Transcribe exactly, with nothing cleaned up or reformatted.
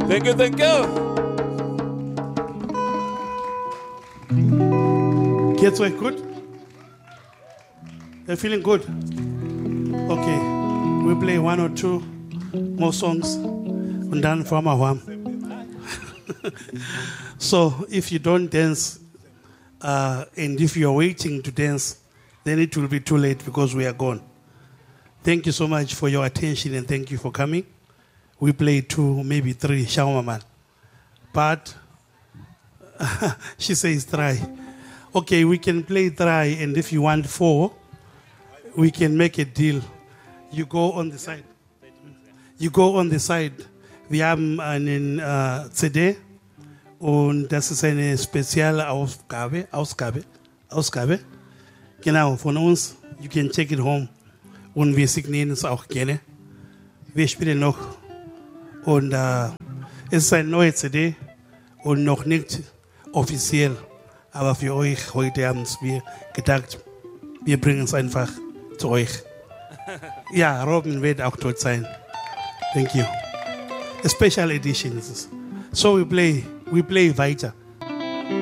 Thank you, thank you. Geht's euch gut? You're feeling good? Okay. We play one or two more songs and then from our home. So if you don't dance, uh, and if you're waiting to dance, then it will be too late because we are gone. Thank you so much for your attention and thank you for coming. We play two, maybe three, Shawarma Man. But she says try. Okay, we can play try, and if you want four, we can make a deal. You go on the side. You go on the side. Wir haben einen uh, C D und das ist eine spezielle Ausgabe, Ausgabe, Ausgabe. Genau, von uns. You can take it home. Und wir signieren es auch gerne. Wir spielen noch. Und uh, es ist ein neuer C D und noch nicht offiziell. Aber für euch heute haben wir gedacht, wir bringen es einfach zu euch. Ja, Robin wird auch dort sein. Thank you. A special edition is this. So we play, we play weiter.